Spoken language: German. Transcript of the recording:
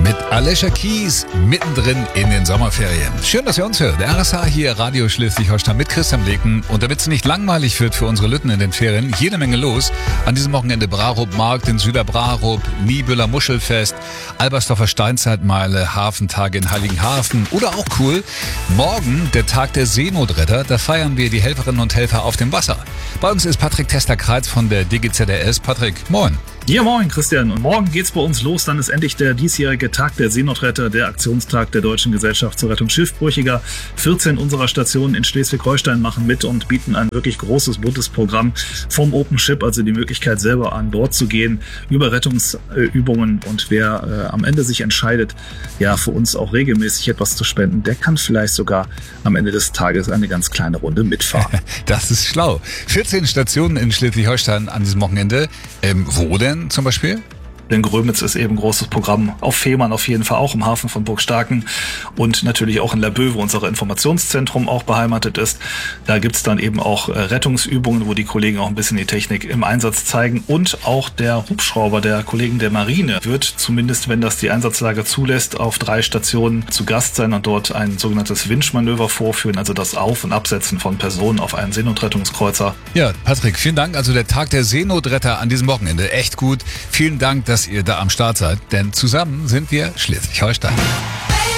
mit Alicia Keys mittendrin in den Sommerferien. Schön, dass ihr uns hört. Der RSH hier, Radio Schleswig-Holstein mit Christian Leken. Und damit es nicht langweilig wird für unsere Lütten in den Ferien, jede Menge los. An diesem Wochenende Brarup-Markt in Süderbrarup, Niebüller Muschelfest, Albersdorfer Steinzeitmeile, Hafentage in Heiligenhafen oder auch cool, morgen der Tag der Seenotretter. Da feiern wir die Helferinnen und Helfer auf dem Wasser. Bei uns ist Patrick Tester-Kreitz von der DGZRS. Patrick, moin. Ja, moin Christian. Und morgen geht's bei uns los. Dann ist endlich der diesjährige Tag der Seenotretter, der Aktionstag der Deutschen Gesellschaft zur Rettung Schiffbrüchiger. 14 unserer Stationen in Schleswig-Holstein machen mit und bieten ein wirklich großes, buntes Programm vom Open Ship, also die Möglichkeit selber an Bord zu gehen, über Rettungsübungen. Und wer am Ende sich entscheidet, ja, für uns auch regelmäßig etwas zu spenden, der kann vielleicht sogar am Ende des Tages eine ganz kleine Runde mitfahren. Das ist schlau. 14 Stationen in Schleswig-Holstein an diesem Wochenende. Wo denn zum Beispiel? Denn Grömitz ist eben ein großes Programm. Auf Fehmarn auf jeden Fall auch, im Hafen von Burgstarken und natürlich auch in Laboe, wo unser Informationszentrum auch beheimatet ist. Da gibt's dann eben auch Rettungsübungen, wo die Kollegen auch ein bisschen die Technik im Einsatz zeigen. Und auch der Hubschrauber der Kollegen der Marine wird zumindest, wenn das die Einsatzlage zulässt, auf 3 Stationen zu Gast sein und dort ein sogenanntes Winchmanöver vorführen, also das Auf- und Absetzen von Personen auf einen Seenotrettungskreuzer. Ja, Patrick, vielen Dank. Also der Tag der Seenotretter an diesem Wochenende. Echt gut. Vielen Dank, dass ihr da am Start seid, denn zusammen sind wir Schleswig-Holstein.